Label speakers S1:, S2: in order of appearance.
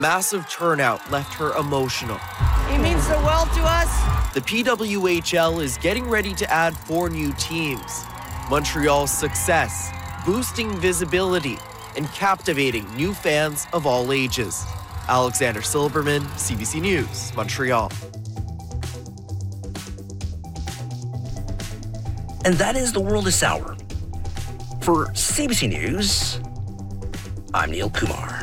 S1: Massive turnout left her emotional.
S2: He means so well to us.
S1: The PWHL is getting ready to add 4 new teams. Montreal's success, boosting visibility, and captivating new fans of all ages. Alexander Silberman, CBC News, Montreal.
S3: And that is the world this hour. For CBC News, I'm Neil Kumar.